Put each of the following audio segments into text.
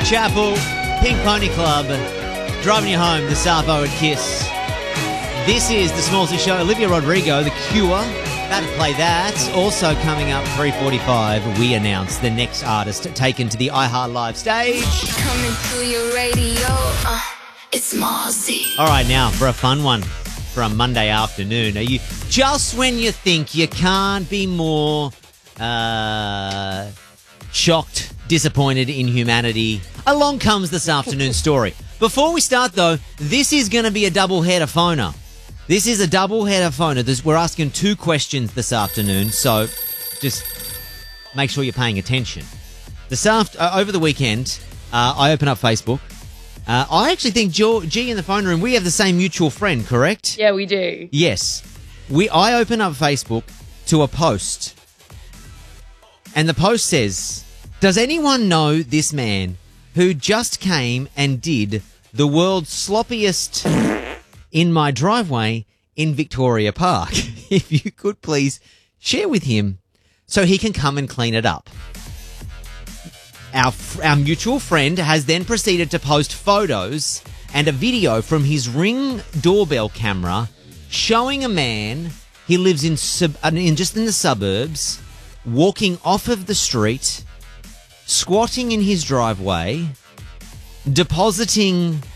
Chapel, Pink Pony Club, driving you home, the Savo and Kiss. This is the Smallsy Show. Olivia Rodrigo, The Cure, about to play that. Also coming up 3:45, we announce the next artist taken to the iHeart Live stage. Coming to your radio, it's Smallsy. All right, now for a fun one for a Monday afternoon. Are you just when you think you can't be more shocked, disappointed in humanity? Along comes this afternoon's story. Before we start, though, this is going to be a double-header phoner. This is a double-header phoner. We're asking two questions this afternoon, so just make sure you're paying attention. Over the weekend, I open up Facebook. I actually think G in the phone room, we have the same mutual friend, correct? Yeah, we do. Yes. I open up Facebook to a post, and the post says, does anyone know this man who just came and did the world's sloppiest in my driveway in Victoria Park? If you could please share with him so he can come and clean it up. Our mutual friend has then proceeded to post photos and a video from his Ring doorbell camera showing a man, he lives just in the suburbs, walking off of the street, squatting in his driveway, depositing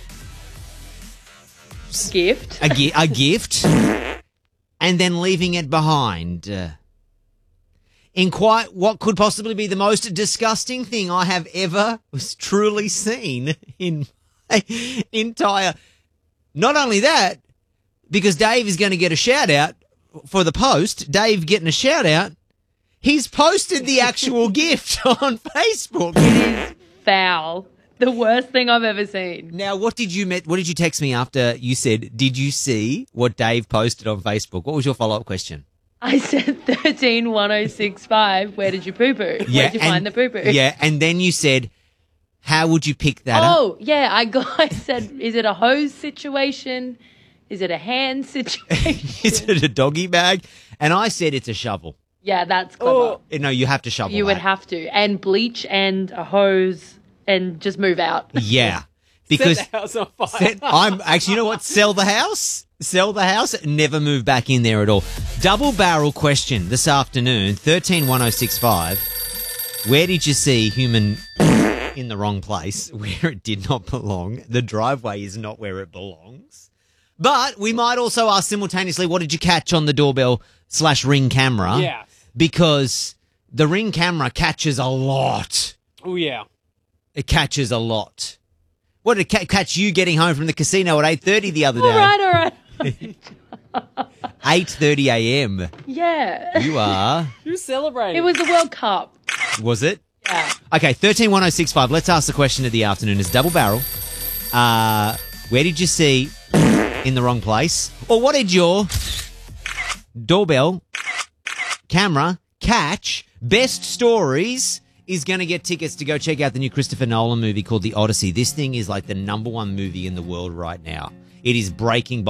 a gift, and then leaving it behind. In quite what could possibly be the most disgusting thing I have ever truly seen in my entire... Not only that, because Dave is going to get a shout-out for the post, Dave getting a shout-out, he's posted the actual gift on Facebook. It is foul. The worst thing I've ever seen. Now, what did you text me after you said, did you see what Dave posted on Facebook? What was your follow-up question? I said 131065, where did you poo-poo? Yeah, Where'd you find the poo-poo? Yeah, and then you said, how would you pick that up? Oh, yeah, I said, is it a hose situation? Is it a hand situation? Is it a doggy bag? And I said it's a shovel. Yeah, that's clever. No, you have to shovel You would that. have to. And bleach and a hose and just move out. Yeah. Because Set the house on fire. you know what? Sell the house. Sell the house. Never move back in there at all. Double barrel question this afternoon. 131065. Where did you see human in the wrong place where it did not belong? The driveway is not where it belongs. But we might also ask simultaneously, what did you catch on the doorbell/Ring camera? Yeah. Because the Ring camera catches a lot. Oh, yeah. It catches a lot. What did it catch you getting home from the casino at 8:30 the other day? All right. 8:30 a.m. Yeah. You are. Who's celebrating? It was the World Cup. Was it? Yeah. Okay, 131065. Let's ask the question of the afternoon. It's double barrel. Where did you see in the wrong place? Or what did your doorbell camera catch? Best stories is going to get tickets to go check out the new Christopher Nolan movie called The Odyssey. This thing is like the #1 movie in the world right now. It is breaking